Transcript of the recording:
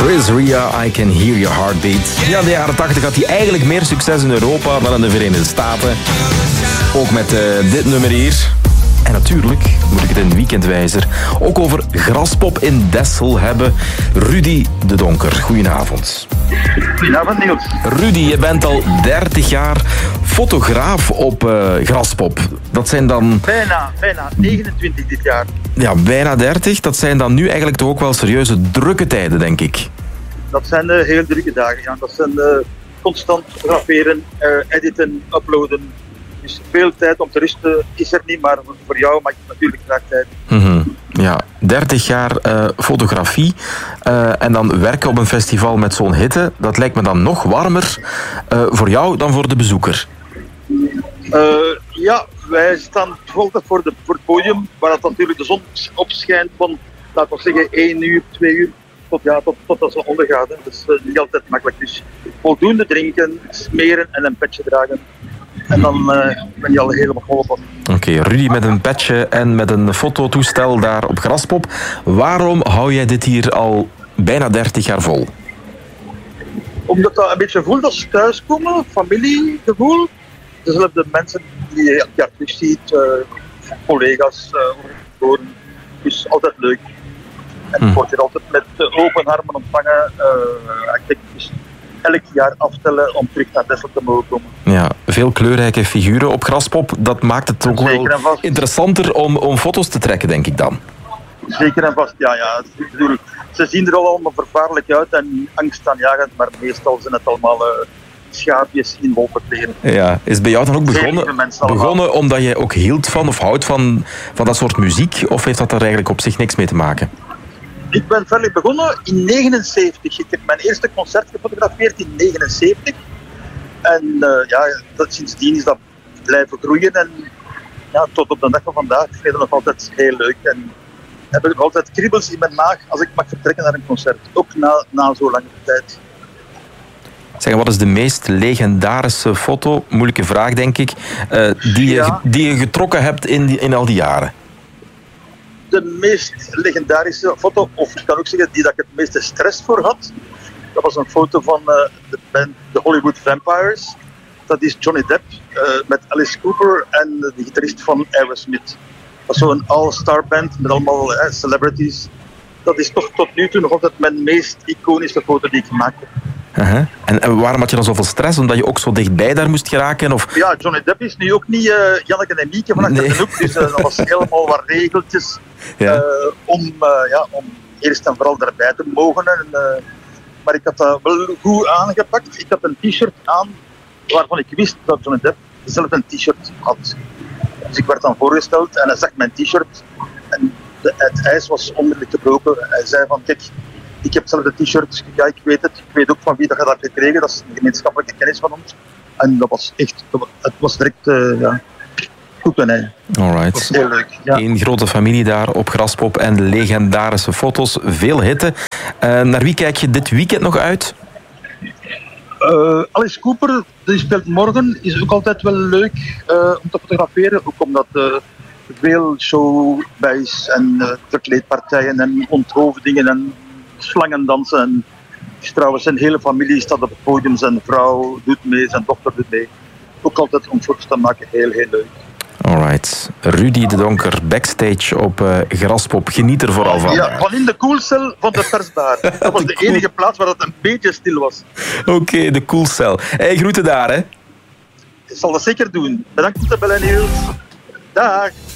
Chris Ria, I Can Hear Your Heartbeat. Ja, in de jaren 80 had hij eigenlijk meer succes in Europa dan in de Verenigde Staten. Ook met dit nummer hier. En natuurlijk moet ik het in Weekendwijzer ook over Graspop in Dessel hebben. Rudy de Donker, goedenavond. Goedenavond, Niels. Rudy, je bent al 30 jaar fotograaf op Graspop. Dat zijn dan... Bijna 29 dit jaar. Ja, bijna 30. Dat zijn dan nu eigenlijk toch ook wel serieuze drukke tijden, denk ik. Dat zijn heel drukke dagen, ja. Dat zijn constant fotograferen, editen, uploaden. Dus veel tijd om te rusten is er niet, maar voor jou maakt het natuurlijk graag tijd. Ja, 30 jaar fotografie en dan werken op een festival met zo'n hitte, dat lijkt me dan nog warmer voor jou dan voor de bezoeker. Ja, wij staan altijd voor het podium, waar dat natuurlijk de zon opschijnt van, laten we zeggen, 1 uur, 2 uur, tot dat ze ondergaat. Hè. Dus niet altijd makkelijk. Dus voldoende drinken, smeren en een petje dragen. En dan ben je al helemaal geholpen. Oké, Rudy met een petje en met een fototoestel daar op Graspop. Waarom hou jij dit hier al bijna 30 jaar vol? Omdat dat een beetje voelt als thuiskomen, familiegevoel. Dezelfde mensen die je elk jaar terugziet, collega's, horen. Dus altijd leuk. En wordt je altijd met open armen ontvangen. Ik denk dus elk jaar aftellen om terug naar Dessel te mogen komen. Ja, veel kleurrijke figuren op Graspop. Dat maakt het ook wel interessanter om foto's te trekken, denk ik dan. Zeker en vast, ja. Ze zien er allemaal vervaarlijk uit en angstaanjagend, maar meestal zijn het allemaal schaapjes in wolkenkleren. Ja, is bij jou dan ook begonnen omdat je ook hield van of houdt van dat soort muziek? Of heeft dat er eigenlijk op zich niks mee te maken? Ik ben verder begonnen in 1979. Ik heb mijn eerste concert gefotografeerd in 1979. En sindsdien is dat blijven groeien. En ja, tot op de dag van vandaag vind ik het nog altijd heel leuk. En heb ik nog altijd kriebels in mijn maag als ik mag vertrekken naar een concert. Ook na zo'n lange tijd. Zeg, wat is de meest legendarische foto, moeilijke vraag denk ik, die je getrokken hebt in al die jaren? De meest legendarische foto, of ik kan ook zeggen die dat ik het meeste stress voor had, dat was een foto van de band The Hollywood Vampires. Dat is Johnny Depp met Alice Cooper en de gitarist van Aerosmith. Dat is zo'n all-star band met allemaal celebrities. Dat is toch tot nu toe nog altijd mijn meest iconische foto die ik gemaakt heb. En waarom had je dan zoveel stress? Omdat je ook zo dichtbij daar moest geraken? Of? Ja, Johnny Depp is nu ook niet Janneke en Mieke van achter de hoek. Dus dat was helemaal wat regeltjes om eerst en vooral erbij te mogen. Maar ik had dat wel goed aangepakt. Ik had een t-shirt aan waarvan ik wist dat Johnny Depp dezelfde t-shirt had. Dus ik werd dan voorgesteld en hij zag mijn t-shirt. En het ijs was onmiddellijk gebroken. Hij zei van, kijk, ik heb zelf de t-shirt, ja, ik weet het. Ik weet ook van wie dat je dat hebt gekregen. Dat is een gemeenschappelijke kennis van ons. En dat was echt, het was direct goed en hij. Alright. Dat was heel leuk. Ja. Eén grote familie daar op Graspop en legendarische foto's. Veel hitte. Naar wie kijk je dit weekend nog uit? Alice Cooper, die speelt morgen, is ook altijd wel leuk om te fotograferen. Ook omdat veel show bij is en verkleedpartijen en onthoofdingen en slangendansen. En trouwens, zijn hele familie staat op het podium. Zijn vrouw doet mee, zijn dochter doet mee. Ook altijd om foto's te maken, heel leuk. Alright. Rudy de Donker, backstage op Graspop. Geniet er vooral van. Ja, van in de koelcel van de persbar. Dat was de enige plaats waar het een beetje stil was. Oké, de koelcel. Hey, groeten daar, hè. Ik zal dat zeker doen. Bedankt voor de bellen, Niels. Dag.